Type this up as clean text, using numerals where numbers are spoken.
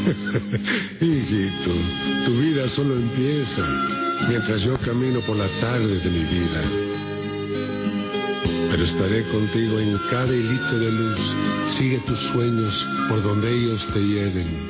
Hijito, tu vida solo empieza mientras yo camino por la tarde de mi vida. Pero estaré contigo en cada hilito de luz. Sigue tus sueños por donde ellos te lleven.